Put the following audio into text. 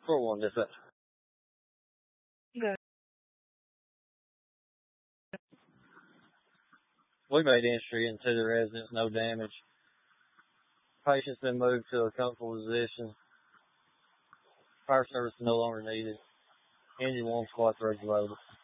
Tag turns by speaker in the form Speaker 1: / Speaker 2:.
Speaker 1: 441, dispatch.
Speaker 2: Good.
Speaker 1: We made entry into the residence, no damage. Patient's been moved to a comfortable position. Fire service is no longer needed. Engine 1 squad 3 is available.